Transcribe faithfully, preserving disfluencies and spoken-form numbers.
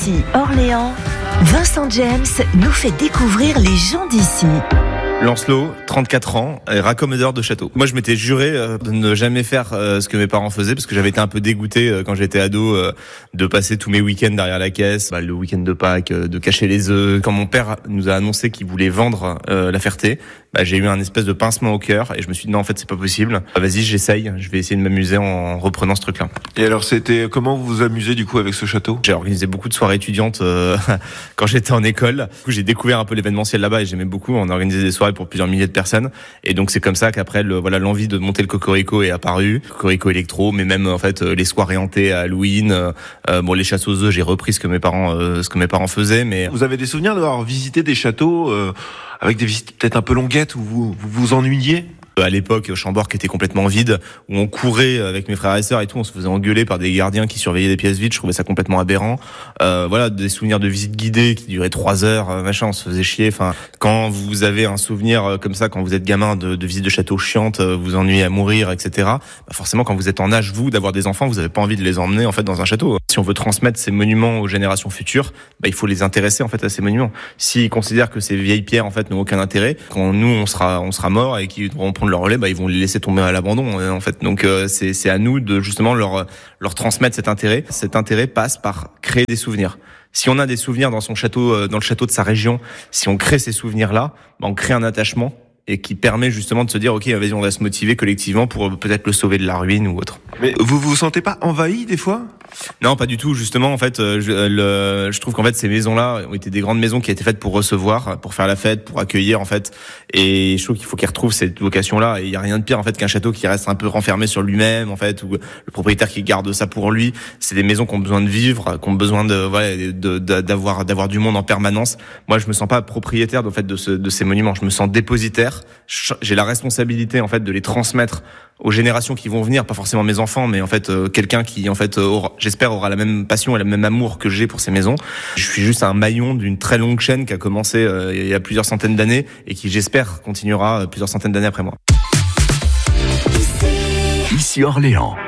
Ici Orléans, Vincent James nous fait découvrir les gens d'ici. Lancelot, trente-quatre ans, est raccommodeur de château. Moi, je m'étais juré euh, de ne jamais faire euh, ce que mes parents faisaient, parce que j'avais été un peu dégoûté euh, quand j'étais ado euh, de passer tous mes week-ends derrière la caisse, bah, le week-end de Pâques, euh, de cacher les œufs. Quand mon père nous a annoncé qu'il voulait vendre euh, la Ferté, bah, j'ai eu un espèce de pincement au cœur et je me suis dit non, en fait, c'est pas possible. Bah, vas-y, j'essaye. Je vais essayer de m'amuser en reprenant ce truc-là. Et alors, c'était comment vous vous amusez du coup avec ce château ? J'ai organisé beaucoup de soirées étudiantes euh, quand j'étais en école. Du coup, j'ai découvert un peu l'événementiel là-bas et j'aimais beaucoup. On organisait des soirées pour plusieurs milliers de personnes. Et donc c'est comme ça qu'après le, voilà l'envie de monter le Cocorico est apparue, Cocorico électro, mais même en fait les soirées hantées à Halloween, euh, bon les chasses aux œufs, j'ai repris ce que mes parents euh, ce que mes parents faisaient. Mais vous avez des souvenirs d'avoir visité des châteaux euh, avec des visites peut-être un peu longuettes où vous vous, vous ennuyiez ? À l'époque, Chambord qui était complètement vide, où on courait avec mes frères et sœurs et tout, on se faisait engueuler par des gardiens qui surveillaient des pièces vides. Je trouvais ça complètement aberrant. Euh, voilà, des souvenirs de visites guidées qui duraient trois heures, machin, on se faisait chier. Enfin, quand vous avez un souvenir comme ça, quand vous êtes gamin de, de visites de château chiantes, vous ennuyez à mourir, et cetera. Bah forcément, quand vous êtes en âge vous d'avoir des enfants, vous avez pas envie de les emmener en fait dans un château. Si on veut transmettre ces monuments aux générations futures, bah il faut les intéresser en fait à ces monuments. S'ils considèrent que ces vieilles pierres en fait n'ont aucun intérêt, quand nous on sera on sera morts et qu'ils devront prendre leur relais, bah ils vont les laisser tomber à l'abandon en fait. Donc euh, c'est c'est à nous de justement leur leur transmettre cet intérêt. Cet intérêt passe par créer des souvenirs. Si on a des souvenirs dans son château, dans le château de sa région, si on crée ces souvenirs-là, bah on crée un attachement et qui permet justement de se dire ok, vas-y, on va se motiver collectivement pour peut-être le sauver de la ruine ou autre. Mais vous vous sentez pas envahi des fois ? Non, pas du tout. Justement, en fait, je, le, je trouve qu'en fait ces maisons-là ont été des grandes maisons qui ont été faites pour recevoir, pour faire la fête, pour accueillir en fait. Et je trouve qu'il faut qu'ils retrouvent cette vocation-là. Et il y a rien de pire en fait qu'un château qui reste un peu renfermé sur lui-même en fait, ou le propriétaire qui garde ça pour lui. C'est des maisons qui ont besoin de vivre, qui ont besoin de voilà, de, de, d'avoir d'avoir du monde en permanence. Moi, je me sens pas propriétaire en fait de, ce, de ces monuments. Je me sens dépositaire. J'ai la responsabilité en fait de les transmettre aux générations qui vont venir, pas forcément mes enfants, mais en fait euh, quelqu'un qui en fait aura, j'espère aura la même passion et le même amour que j'ai pour ces maisons. Je suis juste un maillon d'une très longue chaîne qui a commencé euh, il y a plusieurs centaines d'années et qui j'espère continuera plusieurs centaines d'années après moi. Ici Orléans.